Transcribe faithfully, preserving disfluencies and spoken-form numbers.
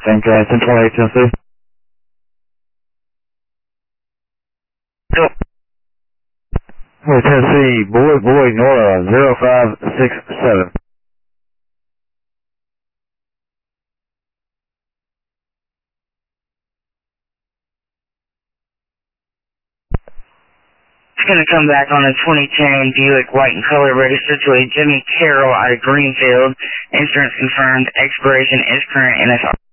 think uh, ten twenty-eight Tennessee. Yep. Hey, Tennessee, boy, boy, Nora, zero five six seven. It's going to come back on a twenty ten Buick white in color registered to a Jimmy Carroll out of Greenfield. Insurance confirmed. Expiration is current and it's